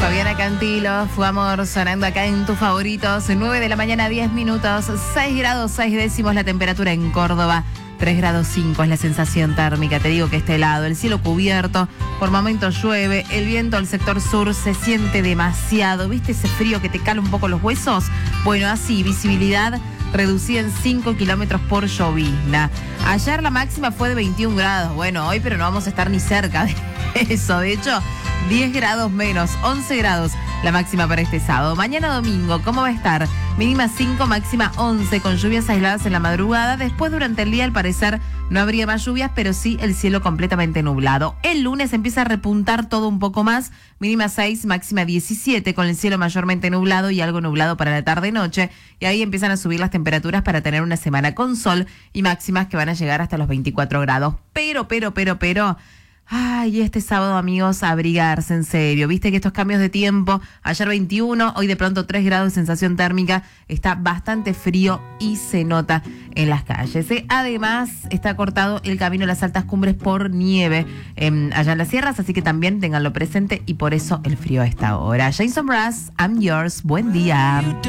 Fabiana Cantilo, Fue Amor, sonando acá en tus favoritos. 9 de la mañana, 10 minutos, 6 grados 6 décimos la temperatura en Córdoba. 3 grados 5 es la sensación térmica. Te digo que está helado, el cielo cubierto, por momentos llueve, el viento al sector sur se siente demasiado. ¿Viste ese frío que te cala un poco los huesos? Bueno, así, visibilidad reducida en 5 kilómetros por llovizna. Ayer la máxima fue de 21 grados. Bueno, hoy pero no vamos a estar ni cerca de eso. De hecho, 10 grados menos, 11 grados la máxima para este sábado. Mañana domingo, ¿cómo va a estar? Mínima 5, máxima 11, con lluvias aisladas en la madrugada. Después, durante el día, al parecer, no habría más lluvias, pero sí el cielo completamente nublado. El lunes empieza a repuntar todo un poco más. Mínima 6, máxima 17, con el cielo mayormente nublado y algo nublado para la tarde-noche. Y ahí empiezan a subir las temperaturas para tener una semana con sol y máximas que van a llegar hasta los 24 grados. Pero... Ay, este sábado, amigos, a abrigarse, en serio. Viste que estos cambios de tiempo, ayer 21, hoy de pronto 3 grados de sensación térmica, está bastante frío y se nota en las calles. Además, está cortado el camino a las altas cumbres por nieve allá en las sierras, así que también ténganlo presente y por eso el frío a esta hora. Jason Mraz, I'm yours, buen día.